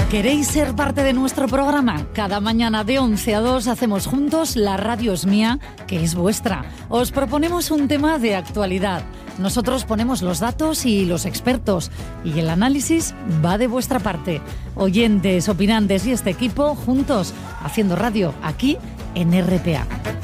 ¿Queréis ser parte de nuestro programa? Cada mañana de 11 a 2 hacemos juntos La Radio es Mía, que es vuestra. Os proponemos un tema de actualidad. Nosotros ponemos los datos y los expertos, y el análisis va de vuestra parte. Oyentes, opinantes y este equipo juntos haciendo radio aquí en RPA.